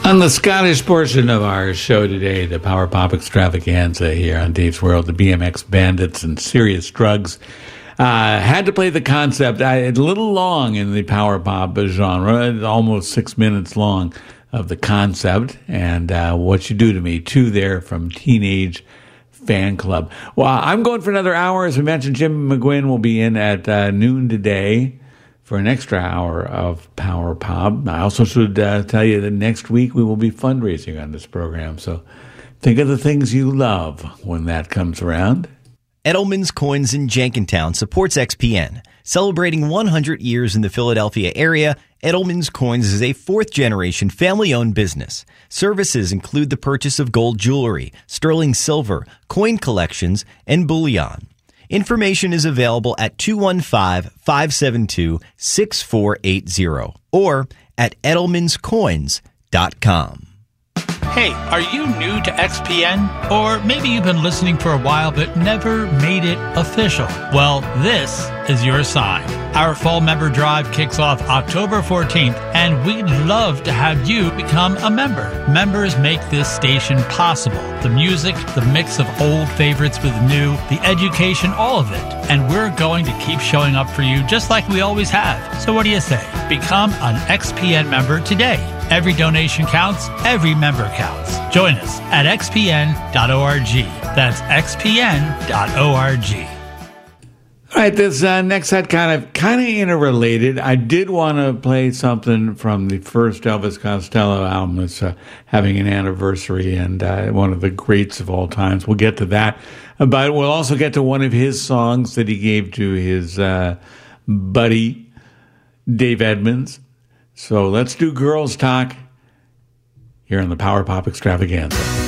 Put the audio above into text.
On the Scottish portion of our show today, the Power Pop Extravaganza here on Dave's World, the BMX Bandits and Serious Drugs. Had to play the concept. A little long in the Power Pop genre, almost 6 minutes long of the concept. And What You Do to Me, two there from Teenage Fan Club. Well, I'm going for another hour. As we mentioned, Jim McGuinn will be in at noon today for an extra hour of Power Pop. I also should tell you that next week we will be fundraising on this program. So think of the things you love when that comes around. Edelman's Coins in Jenkintown supports XPN. Celebrating 100 years in the Philadelphia area, Edelman's Coins is a fourth-generation family-owned business. Services include the purchase of gold jewelry, sterling silver, coin collections, and bullion. Information is available at 215-572-6480 or at edelmanscoins.com. Hey, are you new to XPN? Or maybe you've been listening for a while but never made it official. Well, this is your sign. Our fall member drive kicks off October 14th, and we'd love to have you become a member. Members make this station possible. The music, the mix of old favorites with new, the education, all of it. And we're going to keep showing up for you just like we always have. So what do you say? Become an XPN member today. Every donation counts. Every member counts. Join us at xpn.org. That's xpn.org. All right, this next set kind of interrelated. I did want to play something from the first Elvis Costello album. It's having an anniversary and one of the greats of all times. We'll get to that. But we'll also get to one of his songs that he gave to his buddy, Dave Edmunds. So let's do Girls Talk here on the Power Pop Extravaganza.